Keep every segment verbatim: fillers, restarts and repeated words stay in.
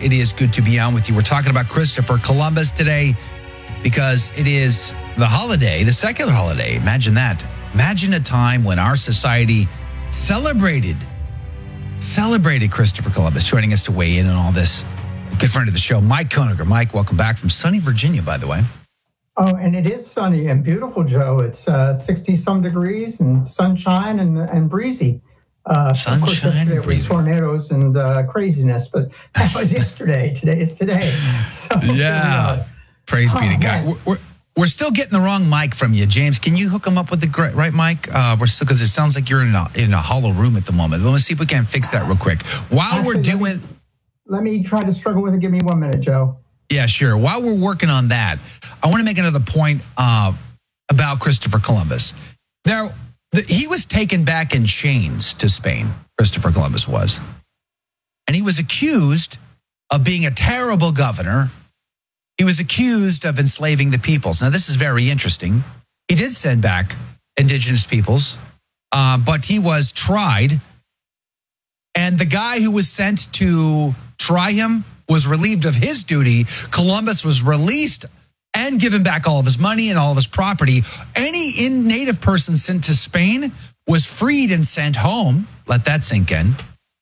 It is good to be on with you. We're talking about Christopher Columbus today because it is the holiday, the secular holiday. Imagine that. Imagine a time when our society celebrated, celebrated Christopher Columbus. Joining us to weigh in on all this, good friend of the show, Mike Koeniger. Mike, welcome back from sunny Virginia, by the way. Oh, and it is sunny and beautiful, Joe. It's uh, sixty-some degrees and sunshine and and breezy. Uh, sunshine and breezy. Tornadoes and uh, craziness, but that was yesterday. Today is today. So, yeah. Praise oh, be to God. We're, we're, we're still getting the wrong mic from you, James. Can you hook him up with the right mic? Uh, we're still, because it sounds like you're in a, in a hollow room at the moment. Let me see if we can fix that real quick. While Actually, we're doing... Let me, let me try to struggle with it. Give me one minute, Joe. Yeah, sure. While we're working on that, I want to make another point uh, about Christopher Columbus. Now, the, he was taken back in chains to Spain, Christopher Columbus was. And he was accused of being a terrible governor. He was accused of enslaving the peoples. Now, this is very interesting. He did send back indigenous peoples, uh, but he was tried. And the guy who was sent to try him was relieved of his duty. Columbus was released and given back all of his money and all of his property. Any in native person sent to Spain was freed and sent home. Let that sink in.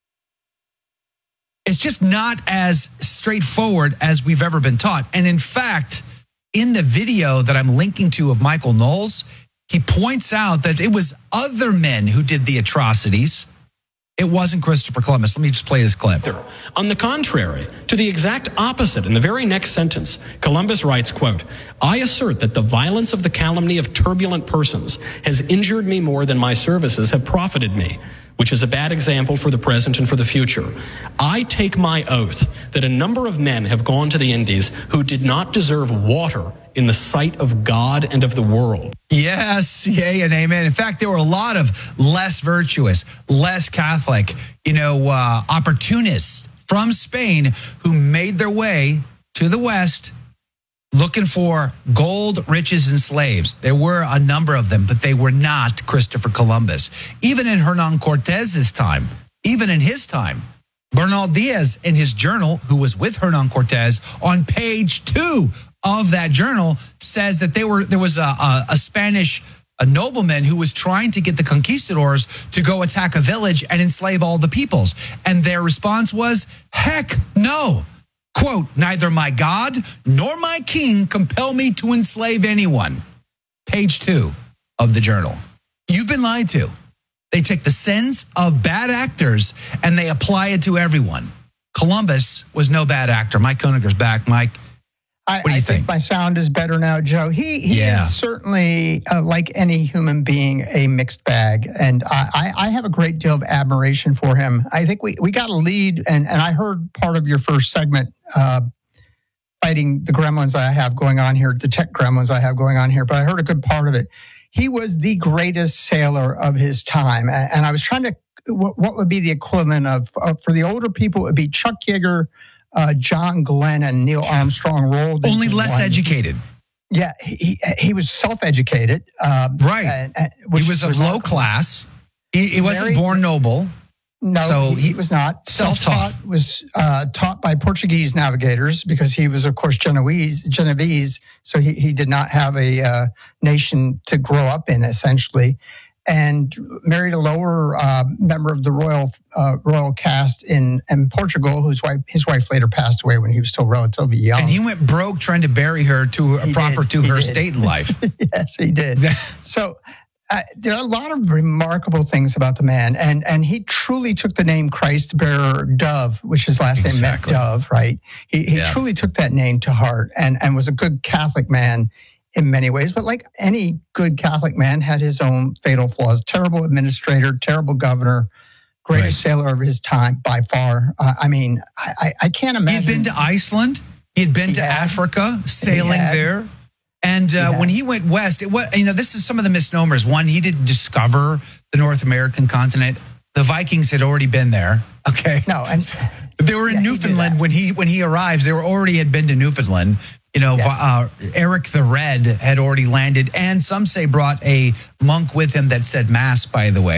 It's just not as straightforward as we've ever been taught. And in fact, in the video that I'm linking to of Michael Knowles, he points out that it was other men who did the atrocities. It wasn't Christopher Columbus. Let me just play this clip. On the contrary, to the exact opposite, in the very next sentence, Columbus writes, quote, I assert that the violence of the calumny of turbulent persons has injured me more than my services have profited me, which is a bad example for the present and for the future. I take my oath that a number of men have gone to the Indies who did not deserve water in the sight of God and of the world. Yes, yay and amen. In fact, there were a lot of less virtuous, less Catholic, you know, uh, opportunists from Spain who made their way to the West looking for gold, riches, and slaves. There were a number of them, but they were not Christopher Columbus. Even in Hernan Cortez's time, even in his time, Bernal Diaz in his journal, who was with Hernan Cortez, on page two of that journal says that they were there was a, a, a Spanish a nobleman who was trying to get the conquistadors to go attack a village and enslave all the peoples. And their response was, heck no. Quote, neither my God nor my king compel me to enslave anyone. Page two of the journal. You've been lied to. They take the sins of bad actors and they apply it to everyone. Columbus was no bad actor. Mike Koeniger's back. Mike, I, what do you I think? think my sound is better now, Joe. He he yeah. is certainly, uh, like any human being, a mixed bag. And I, I, I have a great deal of admiration for him. I think we, we got a lead, and, and I heard part of your first segment, uh, fighting the gremlins I have going on here, the tech gremlins I have going on here, but I heard a good part of it. He was the greatest sailor of his time. And, and I was trying to, what, what would be the equivalent of, uh, for the older people, it would be Chuck Yeager, Uh, John Glenn and Neil Armstrong rolled only less one. educated. Yeah, he he was self-educated, uh, right? And, and, he was of low class. He, he wasn't Very, born noble. No, so he, he, he was not. Self-taught. Self-taught was uh, taught by Portuguese navigators because he was, of course, Genoese. Genovese. So he he did not have a uh, nation to grow up in, essentially. And married a lower uh, member of the royal uh, royal caste in, in Portugal, whose wife his wife later passed away when he was still relatively young. And he went broke trying to bury her to a proper did, to her did. state in life. Yes, he did. So uh, there are a lot of remarkable things about the man, and and he truly took the name Christ bearer Dove, which his last exactly. name meant Dove, right? He he yeah. truly took that name to heart, and and was a good Catholic man in many ways, but like any good Catholic man, had his own fatal flaws. Terrible administrator, terrible governor, greatest right. sailor of his time by far. Uh, I mean, I, I can't imagine. He had been to Iceland. He had been he to had, Africa, sailing he there. And uh, he when he went west, it was, you know, this is some of the misnomers. One, he didn't discover the North American continent. The Vikings had already been there. Okay. No, and they were in yeah, Newfoundland he when he when he arrives. They were already had been to Newfoundland. You know, yes. uh, Eric the Red had already landed, and some say brought a monk with him that said mass, by the way.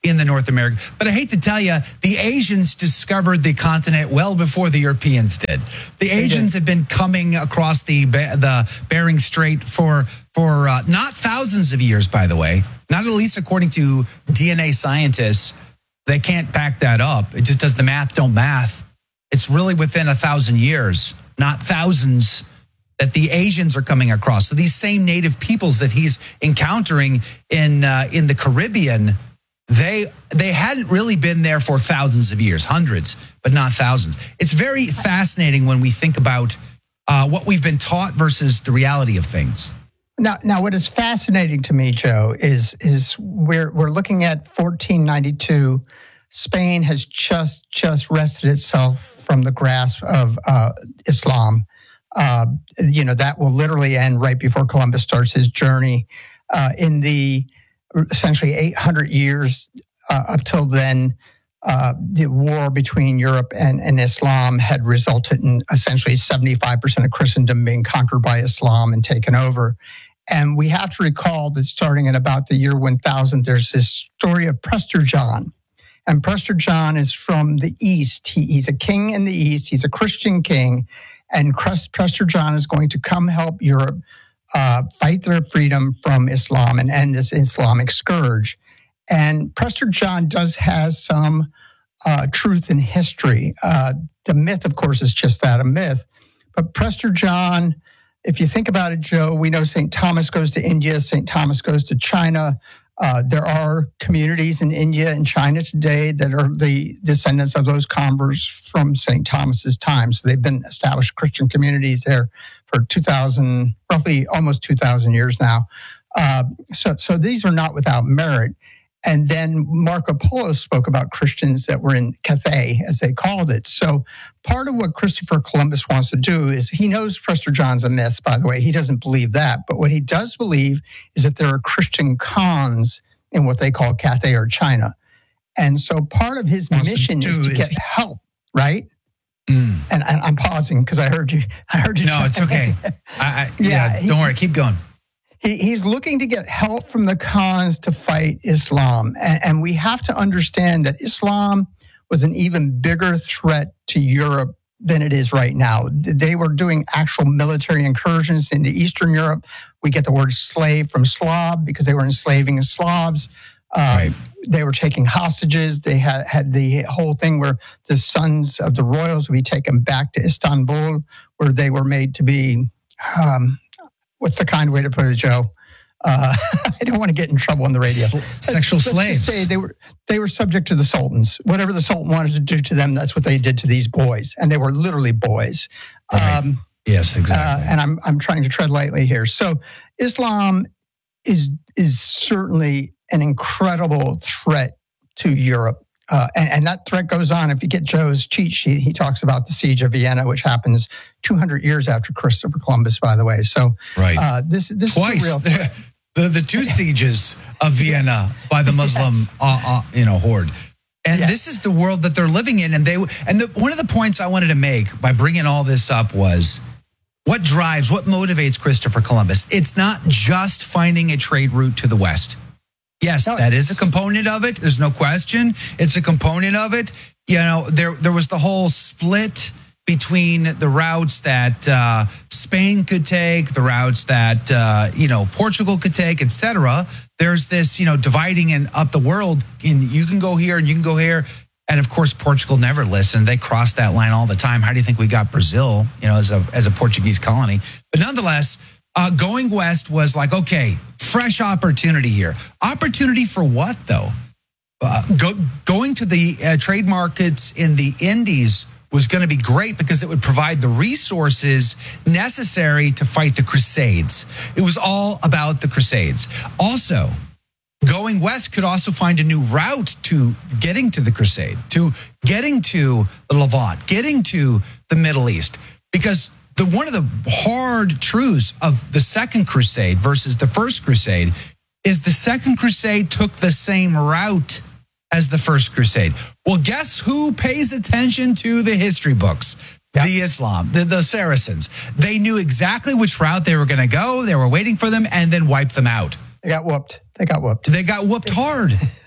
in the North America. But I hate to tell you, the Asians discovered the continent well before the Europeans did. The Asians have been coming across the the Bering Strait for for uh, not thousands of years, by the way, not at least according to D N A scientists. They can't back that up. It just does the math, don't math. It's really within a thousand years, not thousands, that the Asians are coming across. So these same native peoples that he's encountering in uh, in the Caribbean, they they hadn't really been there for thousands of years, hundreds, but not thousands. It's very fascinating when we think about uh, what we've been taught versus the reality of things. Now, now, what is fascinating to me, Joe, is is we're we're looking at fourteen ninety-two. Spain has just just wrested itself from the grasp of uh, Islam. Uh, you know, that will literally end right before Columbus starts his journey. Uh, in the essentially eight hundred years uh, up till then, uh, the war between Europe and, and Islam had resulted in essentially seventy-five percent of Christendom being conquered by Islam and taken over. And we have to recall that starting at about the year one thousand, there's this story of Prester John. And Prester John is from the East. He, he's a king in the East. He's a Christian king. And Prester John is going to come help Europe uh, fight their freedom from Islam and end this Islamic scourge. And Prester John does have some uh, truth in history. Uh, the myth, of course, is just that, a myth. But Prester John, if you think about it, Joe, we know Saint Thomas goes to India, Saint Thomas goes to China. Uh, there are communities in India and China today that are the descendants of those converts from Saint Thomas's time. So they've been established Christian communities there for two thousand, roughly almost two thousand years now. Uh, so, so these are not without merit. And then Marco Polo spoke about Christians that were in Cathay, as they called it. So part of what Christopher Columbus wants to do is, he knows Prester John's a myth, by the way. He doesn't believe that. But what he does believe is that there are Christian cons in what they call Cathay or China. And so part of his mission is to get help, right? Mm. And, and I'm pausing because I heard you. I heard you. No, it's okay. I, I, yeah, yeah he, don't worry. Keep going. He, he's looking to get help from the cons to fight Islam. And, and we have to understand that Islam was an even bigger threat to Europe than it is right now. They were doing actual military incursions into Eastern Europe. We get the word slave from Slav because they were enslaving Slavs. Um, right. They were taking hostages. They had, had the whole thing where the sons of the royals would be taken back to Istanbul, where they were made to be... Um, what's the kind way to put it, Joe? Uh, I don't want to get in trouble on the radio. S- sexual let's, slaves. Let's just say they were they were subject to the sultans. Whatever the sultan wanted to do to them, that's what they did to these boys, and they were literally boys. Right. Um, yes, exactly. Uh, and I'm I'm trying to tread lightly here. So Islam is is certainly an incredible threat to Europe. Uh, and, and that threat goes on. If you get Joe's cheat sheet, he talks about the siege of Vienna, which happens two hundred years after Christopher Columbus, by the way. So right. uh, this, this Twice. is a real threat. the, the two sieges of Vienna by the Muslim yes. uh, uh, you know, horde. And yes. this is the world that they're living in. And they and the, one of the points I wanted to make by bringing all this up was, what drives, what motivates Christopher Columbus? It's not just finding a trade route to the West. Yes, that is a component of it. There's no question. It's a component of it. You know, there there was the whole split between the routes that uh, Spain could take, the routes that, uh, you know, Portugal could take, et cetera. There's this, you know, dividing and up the world. And you can go here and you can go here. And of course, Portugal never listened. They crossed that line all the time. How do you think we got Brazil, you know, as a as a Portuguese colony? But nonetheless, Uh, going west was like, okay, fresh opportunity here. Opportunity for what, though? Uh, go, going to the uh, trade markets in the Indies was going to be great because it would provide the resources necessary to fight the Crusades. It was all about the Crusades. Also, going west could also find a new route to getting to the Crusade, to getting to the Levant, getting to the Middle East, because The, one of the hard truths of the Second Crusade versus the First Crusade is the Second Crusade took the same route as the First Crusade. Well, guess who pays attention to the history books? Yep. The Islam, the, the Saracens. They knew exactly which route they were going to go. They were waiting for them and then wiped them out. They got whooped. They got whooped. They got whooped hard.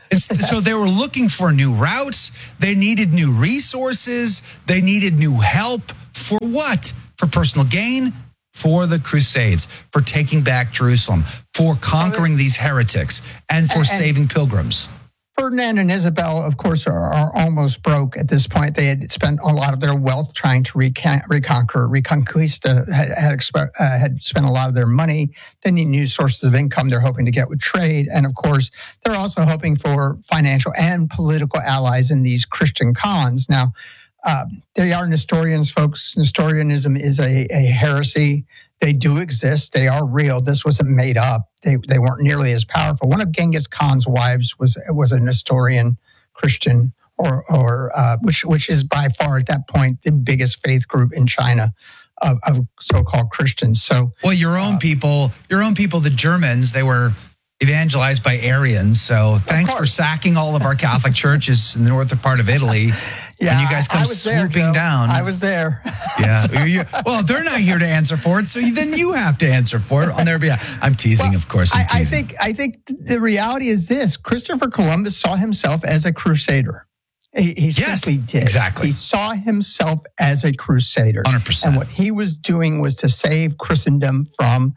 And so they were looking for new routes. They needed new resources. They needed new help. For what? For personal gain, for the Crusades, for taking back Jerusalem, for conquering these heretics, and for and, saving pilgrims. Ferdinand and Isabel, of course, are, are almost broke at this point. They had spent a lot of their wealth trying to recon- reconquer. Reconquista had, had, exp- uh, had spent a lot of their money. They need new sources of income they're hoping to get with trade. And of course, they're also hoping for financial and political allies in these Christian cons. Now, uh, they are Nestorians, folks. Nestorianism is a, a heresy. They do exist. They are real. This wasn't made up. They they weren't nearly as powerful. One of Genghis Khan's wives was was a Nestorian Christian, or or uh, which which is by far at that point the biggest faith group in China of, of so-called Christians. So, well, your own uh, people, your own people, the Germans, they were evangelized by Aryans. So thanks for sacking all of our Catholic churches in the northern part of Italy. Yeah, and you guys come swooping there, down. I was there. Yeah. so, you, well, they're not here to answer for it, so then you have to answer for it on their behalf. I'm teasing, well, of course. I'm I, teasing. I think I think the reality is this: Christopher Columbus saw himself as a crusader. He, he yes, simply did. Exactly. He saw himself as a crusader. one hundred percent. And what he was doing was to save Christendom from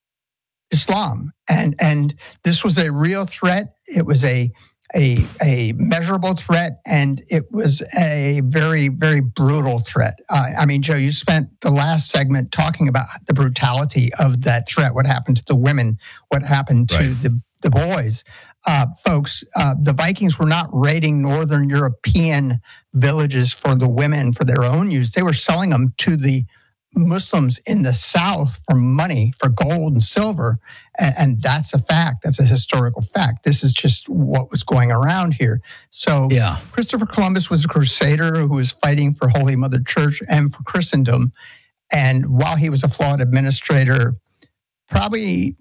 Islam. And and this was a real threat. It was a A, a measurable threat, and it was a very, very brutal threat. Uh, I mean, Joe, you spent the last segment talking about the brutality of that threat, what happened to the women, what happened to right. the, the boys. Uh, folks, uh, the Vikings were not raiding Northern European villages for the women for their own use. They were selling them to the Muslims in the South for money, for gold and silver. And, and that's a fact. That's a historical fact. This is just what was going around here. So yeah. Christopher Columbus was a crusader who was fighting for Holy Mother Church and for Christendom. And while he was a flawed administrator, probably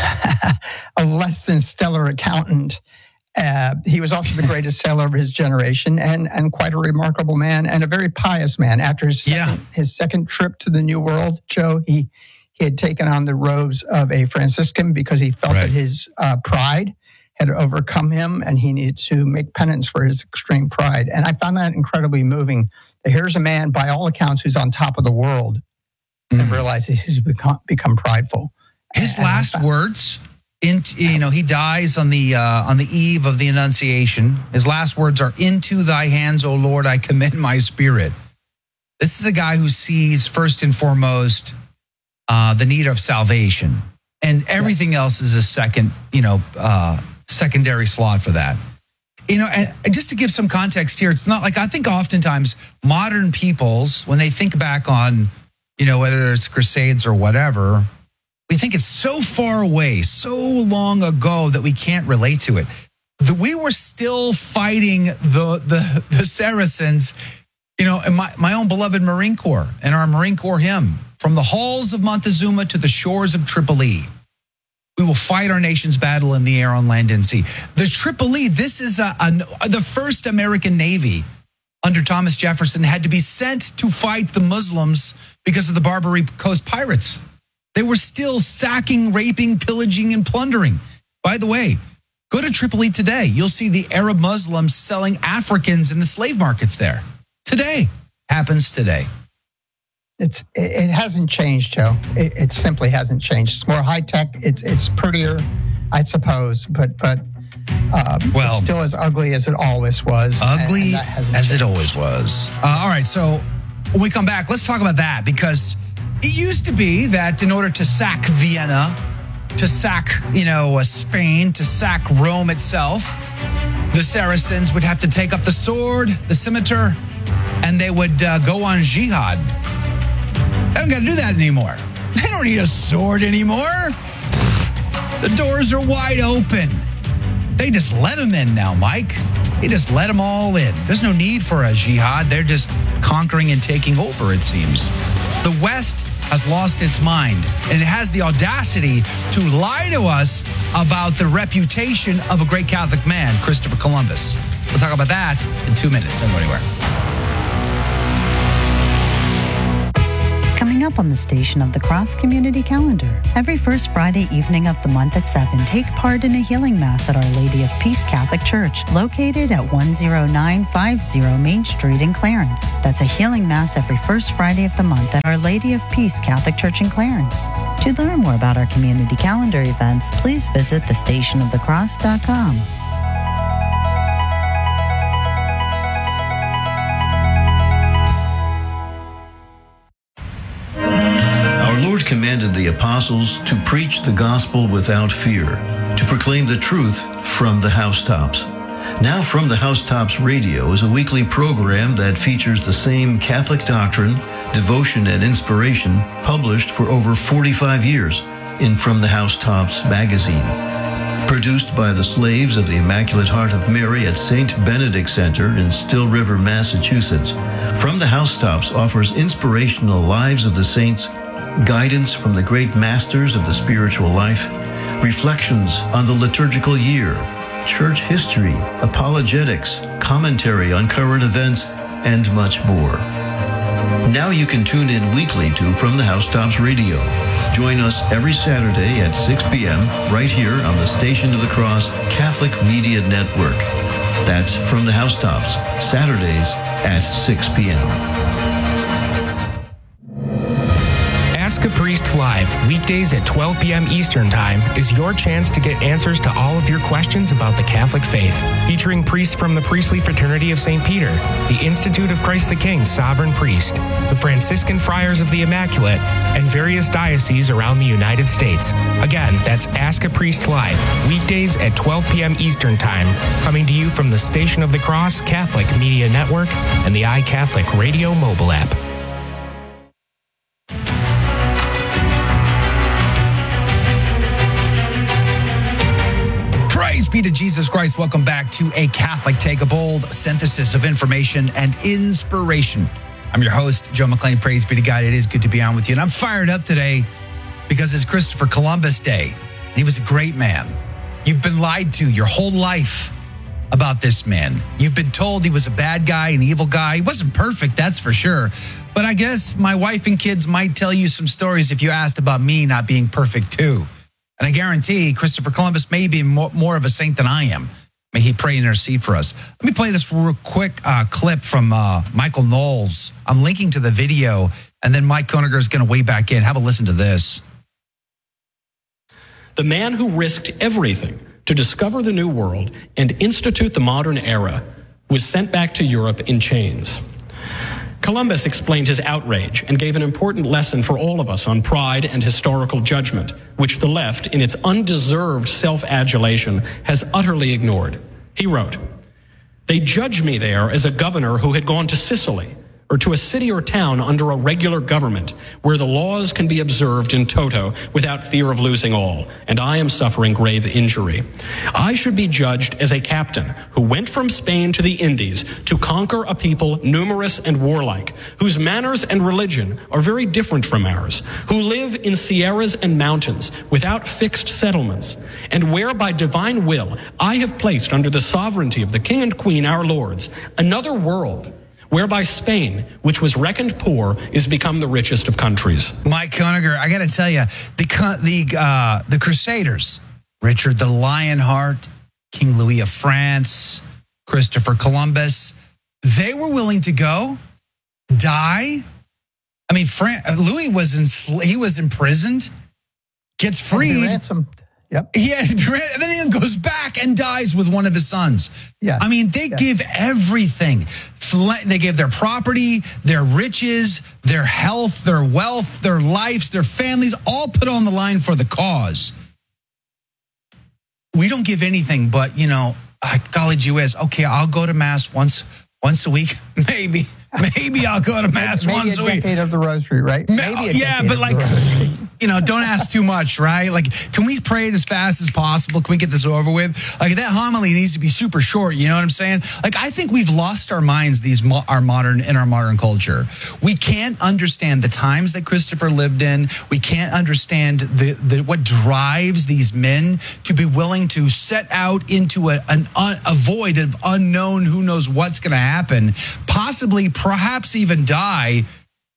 a less than stellar accountant, Uh, he was also the greatest sailor of his generation, and and quite a remarkable man, and a very pious man. After his second, yeah. his second trip to the New World, Joe, he he had taken on the robes of a Franciscan because he felt right. that his uh, pride had overcome him, and he needed to make penance for his extreme pride. And I found that incredibly moving. Here's a man, by all accounts, who's on top of the world, mm. and realizes he's become become prideful. His and, last and words. In, you know, he dies on the uh, on the eve of the Annunciation. His last words are, "Into thy hands, O Lord, I commend my spirit." This is a guy who sees first and foremost uh, the need of salvation, and everything yes. else is a second, you know, uh, secondary slot for that. You know, and just to give some context here, it's not like I think oftentimes modern peoples, when they think back on, you know, whether it's Crusades or whatever, we think it's so far away, so long ago that we can't relate to it. The, we were still fighting the, the the Saracens, you know, and my, my own beloved Marine Corps and our Marine Corps hymn, from the halls of Montezuma to the shores of Tripoli. We will fight our nation's battle in the air, on land, and sea. The Tripoli, this is a, a, the first American Navy under Thomas Jefferson had to be sent to fight the Muslims because of the Barbary Coast pirates. They were still sacking, raping, pillaging, and plundering. By the way, go to Tripoli today. You'll see the Arab Muslims selling Africans in the slave markets there. Today. Happens today. It's It hasn't changed, Joe. It, it simply hasn't changed. It's more high-tech. It's it's prettier, I suppose, but but um, well, it's still as ugly as it always was. Ugly and, and as changed. it always was. Uh, all right, so when we come back, let's talk about that, because it used to be that in order to sack Vienna, to sack, you know, Spain, to sack Rome itself, the Saracens would have to take up the sword, the scimitar, and they would uh, go on jihad. They don't got to do that anymore. They don't need a sword anymore. The doors are wide open. They just let them in now, Mike. They just let them all in. There's no need for a jihad. They're just conquering and taking over, it seems. The West has lost its mind, and it has the audacity to lie to us about the reputation of a great Catholic man, Christopher Columbus. We'll talk about that in two minutes. Don't go anywhere. Coming up up on the Station of the Cross community calendar. Every first Friday evening of the month at seven, take part in a healing mass at Our Lady of Peace Catholic Church, located at one oh nine fifty Main Street in Clarence. That's a healing mass every first Friday of the month at Our Lady of Peace Catholic Church in Clarence. To learn more about our community calendar events, please visit the station of the cross dot com. Lord commanded the apostles to preach the gospel without fear, to proclaim the truth from the housetops. Now From the Housetops Radio is a weekly program that features the same Catholic doctrine, devotion, and inspiration published for over forty-five years in From the Housetops magazine. Produced by the slaves of the Immaculate Heart of Mary at Saint Benedict Center in Still River, Massachusetts, From the Housetops offers inspirational lives of the saints, guidance from the great masters of the spiritual life, reflections on the liturgical year, church history, apologetics, commentary on current events, and much more. Now you can tune in weekly to From the Housetops Radio. Join us every Saturday at six p.m. right here on the Station of the Cross Catholic Media Network. That's From the Housetops, Saturdays at six p.m. Ask a Priest Live, weekdays at twelve p.m. Eastern Time, is your chance to get answers to all of your questions about the Catholic faith. Featuring priests from the Priestly Fraternity of Saint Peter, the Institute of Christ the King Sovereign Priest, the Franciscan Friars of the Immaculate, and various dioceses around the United States. Again, that's Ask a Priest Live, weekdays at twelve p.m. Eastern Time, coming to you from the Station of the Cross Catholic Media Network and the iCatholic Radio mobile app. Praise be to Jesus Christ. Welcome back to A Catholic Take, a bold synthesis of information and inspiration. I'm your host, Joe McLean. Praise be to God. It is good to be on with you. And I'm fired up today because it's Christopher Columbus Day. And he was a great man. You've been lied to your whole life about this man. You've been told he was a bad guy, an evil guy. He wasn't perfect, that's for sure. But I guess my wife and kids might tell you some stories if you asked about me not being perfect too. And I guarantee Christopher Columbus may be more of a saint than I am. May he pray and intercede for us. Let me play this real quick uh, clip from uh, Michael Knowles. I'm linking to the video, and then Mike Koeniger is going to weigh back in. Have a listen to this. The man who risked everything to discover the New World and institute the modern era was sent back to Europe in chains. Columbus explained his outrage and gave an important lesson for all of us on pride and historical judgment, which the left, in its undeserved self-adulation, has utterly ignored. He wrote, "They judge me there as a governor who had gone to Sicily, or to a city or town under a regular government where the laws can be observed in toto without fear of losing all, and I am suffering grave injury. I should be judged as a captain who went from Spain to the Indies to conquer a people numerous and warlike, whose manners and religion are very different from ours, who live in sierras and mountains without fixed settlements, and where by divine will I have placed under the sovereignty of the King and Queen, our lords, another world, whereby Spain, which was reckoned poor, is become the richest of countries." Mike Koeniger, I got to tell you, the the uh, the Crusaders, Richard the Lionheart, King Louis of France, Christopher Columbus, they were willing to go, die. I mean, Fran- Louis was in, he was imprisoned, gets freed. Ransomed. Yep. Yeah, and then he goes back and dies with one of his sons. Yeah. I mean, they yeah. give everything. They give their property, their riches, their health, their wealth, their lives, their families, all put on the line for the cause. We don't give anything, but, you know, college U S, okay, I'll go to Mass once once a week, maybe. Maybe I'll go to Mass Maybe once a, a week. decade of the Rosary, right? Maybe a yeah, decade but of like, the Rosary. you know, don't ask too much, right? Like, can we pray it as fast as possible? Can we get this over with? Like, that homily needs to be super short. You know what I'm saying? Like, I think we've lost our minds. These mo- our modern in our modern culture, we can't understand the times that Christopher lived in. We can't understand the, the what drives these men to be willing to set out into a an un, a void of unknown. Who knows what's going to happen? Possibly, perhaps even die.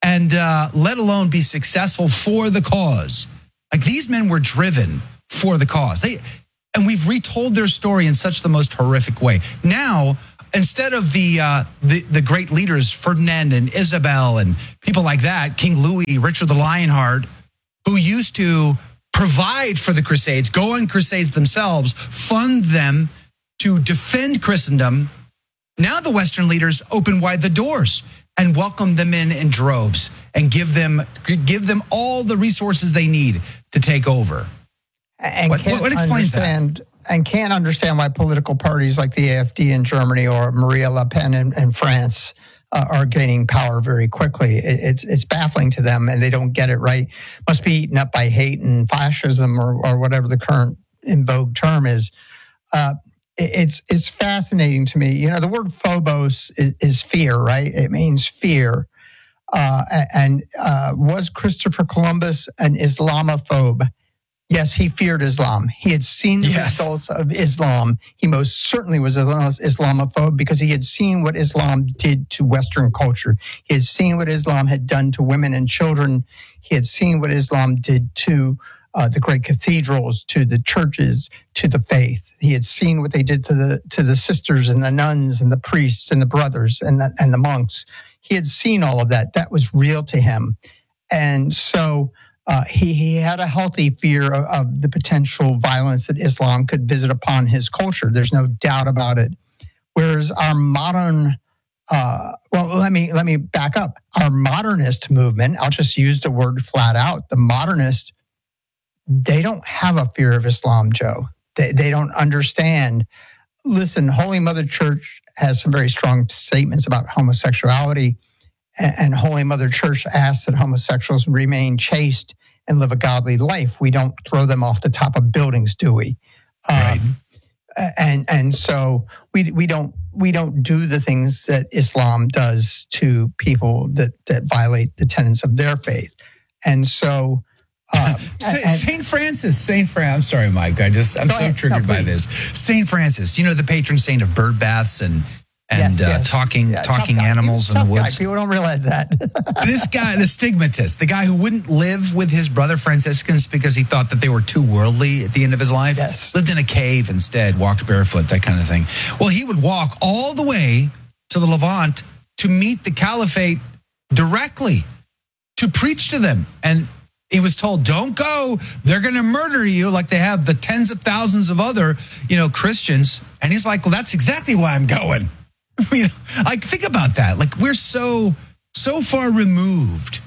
and uh, let alone be successful for the cause. Like these men were driven for the cause. They, and we've retold their story in such the most horrific way. Now, instead of the, uh, the the great leaders, Ferdinand and Isabel and people like that, King Louis, Richard the Lionheart, who used to provide for the Crusades, go on crusades themselves, fund them to defend Christendom, now the Western leaders open wide the doors and welcome them in in droves and give them give them all the resources they need to take over. And what, can't what explains understand, that? And can't understand why political parties like the A F D in Germany or Marie Le Pen in, in France uh, are gaining power very quickly. It, it's it's baffling to them, and they don't get it right. Must be eaten up by hate and fascism, or, or whatever the current in vogue term is. Uh, it, it's it's fascinating to me. You know, the word phobos is, is fear, right? It means fear. Uh, and uh, was Christopher Columbus an Islamophobe? Yes, he feared Islam. He had seen the yes. results of Islam. He most certainly was an Islamophobe because he had seen what Islam did to Western culture. He had seen what Islam had done to women and children. He had seen what Islam did to uh, the great cathedrals, to the churches, to the faith. He had seen what they did to the to the sisters and the nuns and the priests and the brothers and the, and the monks. He had seen all of that. That was real to him. And so uh, he, he had a healthy fear of, of the potential violence that Islam could visit upon his culture. There's no doubt about it. Whereas our modern, uh, well, let me let me back up. Our modernist movement, I'll just use the word flat out, the modernist, they don't have a fear of Islam, Joe. They, they don't understand. Listen, Holy Mother Church has some very strong statements about homosexuality, and, and Holy Mother Church asks that homosexuals remain chaste and live a godly life. We don't throw them off the top of buildings, do we? Right. Um, and and so we we don't we don't do the things that Islam does to people that that violate the tenets of their faith. And so uh, Saint Francis, Saint Francis. I'm sorry, Mike. I just I'm so ahead. triggered No, by this. Saint Francis, you know, the patron saint of bird baths and and Yes, uh, yes. talking Yeah, talking tough guy. animals in the Tough guy. woods. People don't realize that. This guy, the stigmatist, the guy who wouldn't live with his brother Franciscans because he thought that they were too worldly at the end of his life. Yes. Lived in a cave instead, walked barefoot, that kind of thing. Well, he would walk all the way to the Levant to meet the caliphate directly, to preach to them. And he was told, don't go. They're going to murder you like they have the tens of thousands of other, you know, Christians. And he's like, well, that's exactly why I'm going. You know, like, think about that. Like, we're so, so far removed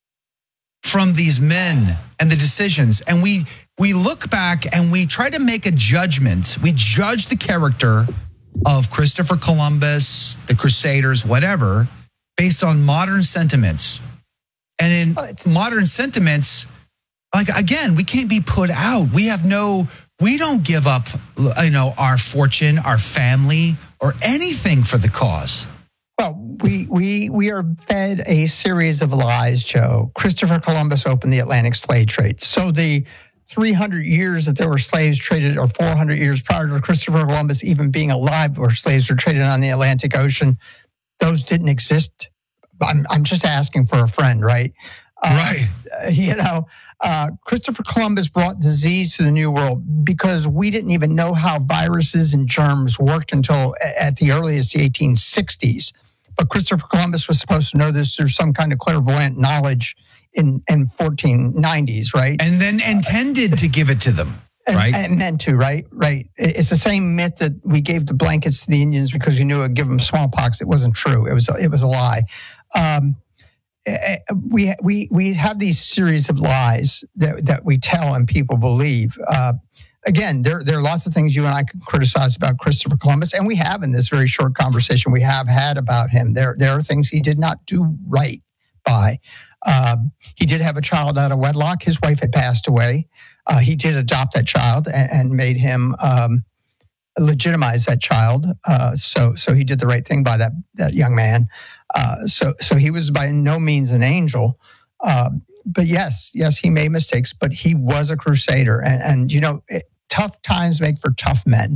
from these men and the decisions. And we, we look back and we try to make a judgment. We judge the character of Christopher Columbus, the Crusaders, whatever, based on modern sentiments. And in Well, it's- modern sentiments, like, again, we can't be put out. We have no, we don't give up, you know, our fortune, our family, or anything for the cause. Well, we we we are fed a series of lies, Joe. Christopher Columbus opened the Atlantic slave trade. So the three hundred years that there were slaves traded, or four hundred years prior to Christopher Columbus even being alive, where slaves were traded on the Atlantic Ocean, those didn't exist. I'm I'm just asking for a friend, right? Uh, Right. uh, you know, uh, Christopher Columbus brought disease to the New World because we didn't even know how viruses and germs worked until a- at the earliest the eighteen sixties. But Christopher Columbus was supposed to know this through some kind of clairvoyant knowledge in in fourteen nineties, right? And then intended to give it to them, And, right? and meant to, right? Right. It- It's the same myth that we gave the blankets to the Indians because we knew it would give them smallpox. It wasn't true. It was it was a lie. Um, eh, eh, we we we have these series of lies that that we tell and people believe. Uh, again, there there are lots of things you and I can criticize about Christopher Columbus, and we have in this very short conversation we have had about him. There there are things he did not do right by. Um, he did have a child out of wedlock. His wife had passed away. Uh, he did adopt that child and, and made him um, legitimize that child. Uh, so, so he did the right thing by that that young man. Uh, so, so he was by no means an angel. Uh, but yes, yes, he made mistakes. But he was a crusader, and and you know, it, tough times make for tough men.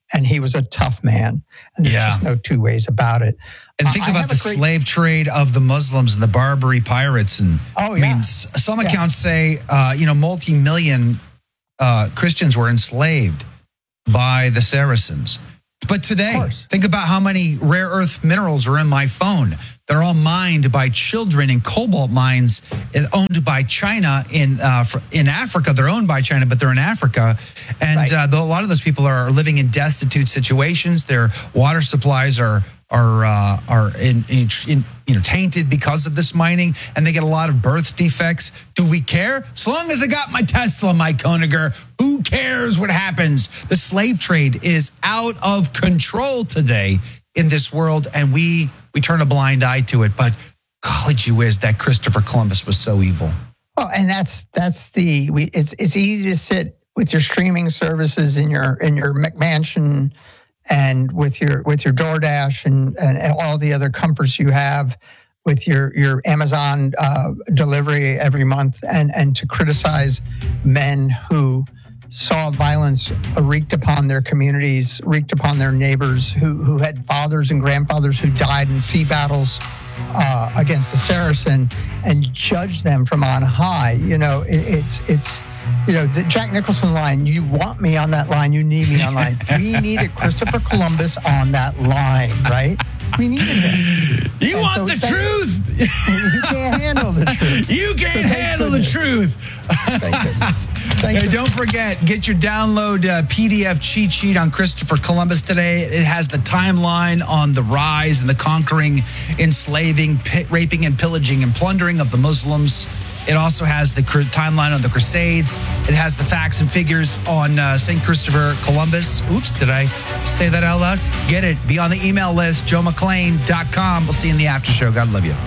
and he was a tough man. And there's Yeah. just no two ways about it. And think I about have the a great- slave trade of the Muslims and the Barbary pirates. And Oh, I mean, yeah. s- some Yeah. accounts say, uh, you know, multi-million uh, Christians were enslaved by the Saracens. But today, course. think about how many rare earth minerals are in my phone. They're all mined by children in cobalt mines and owned by China in uh, fr- in Africa. They're owned by China, but they're in Africa. And Right. uh, though a lot of those people are living in destitute situations. Their water supplies are are uh, are in, in, in you know tainted because of this mining, and they get a lot of birth defects. Do we care? As long as I got my Tesla, Mike Koeniger, who cares what happens? The slave trade is out of control today in this world, and we we turn a blind eye to it. But golly gee whiz, that Christopher Columbus was so evil. Well, and that's that's the we. It's it's easy to sit with your streaming services in your in your McMansion and with your with your DoorDash and, and all the other comforts you have with your your Amazon uh, delivery every month, and and to criticize men who saw violence wreaked upon their communities, wreaked upon their neighbors, who who had fathers and grandfathers who died in sea battles uh, against the Saracen, and judge them from on high. You know, it, it's it's. You know, the Jack Nicholson line, you want me on that line, you need me on line. We needed Christopher Columbus on that line, right? We needed him. You And want so the thank- truth? You can't handle the truth. You can't So thank handle the goodness. truth. Thank goodness. Thank Hey, goodness. don't forget, get your download uh, P D F cheat sheet on Christopher Columbus today. It has the timeline on the rise and the conquering, enslaving, pi- raping, and pillaging and plundering of the Muslims. It also has the cr- timeline on the Crusades. It has the facts and figures on uh, Saint Christopher Columbus. Oops, did I say that out loud? Get it. Be on the email list, joe mcclain dot com. We'll see you in the after show. God love you.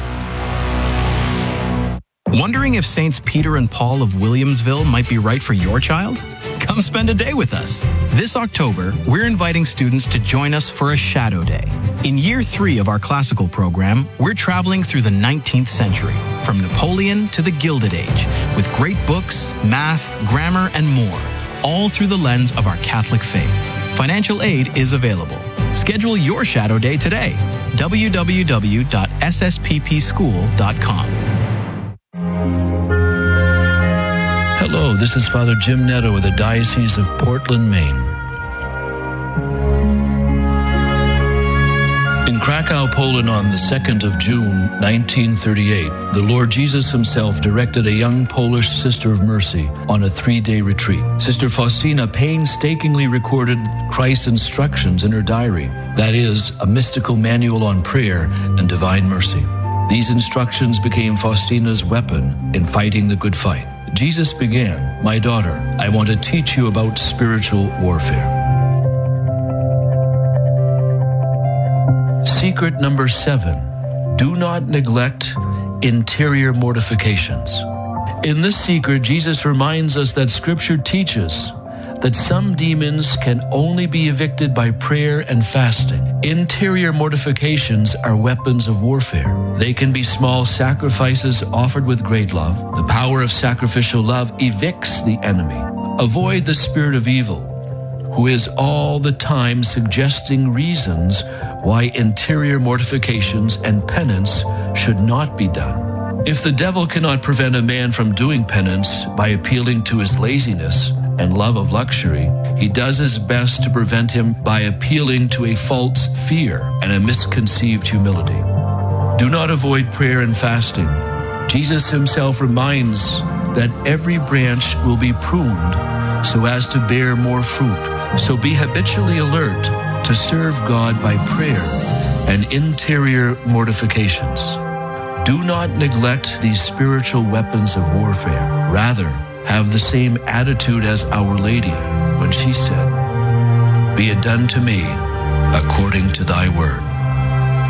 Wondering if Saints Peter and Paul of Williamsville might be right for your child? Come spend a day with us. This October, we're inviting students to join us for a Shadow Day. In year three of our classical program, we're traveling through the nineteenth century, from Napoleon to the Gilded Age, with great books, math, grammar, and more, all through the lens of our Catholic faith. Financial aid is available. Schedule your Shadow Day today. w w w dot s s p p school dot com. Hello, this is Father Jim Netto with the Diocese of Portland, Maine. In Krakow, Poland, on the second of June, nineteen thirty-eight, the Lord Jesus himself directed a young Polish Sister of Mercy on a three-day retreat. Sister Faustina painstakingly recorded Christ's instructions in her diary, that is, a mystical manual on prayer and divine mercy. These instructions became Faustina's weapon in fighting the good fight. Jesus began, "My daughter, I want to teach you about spiritual warfare." Secret number seven, do not neglect interior mortifications. In this secret, Jesus reminds us that Scripture teaches that some demons can only be evicted by prayer and fasting. Interior mortifications are weapons of warfare. They can be small sacrifices offered with great love. The power of sacrificial love evicts the enemy. Avoid the spirit of evil, who is all the time suggesting reasons why interior mortifications and penance should not be done. If the devil cannot prevent a man from doing penance by appealing to his laziness and love of luxury, he does his best to prevent him by appealing to a false fear and a misconceived humility. Do not avoid prayer and fasting. Jesus himself reminds that every branch will be pruned so as to bear more fruit. So be habitually alert to serve God by prayer and interior mortifications. Do not neglect these spiritual weapons of warfare. Rather, have the same attitude as Our Lady when she said, "Be it done to me according to thy word."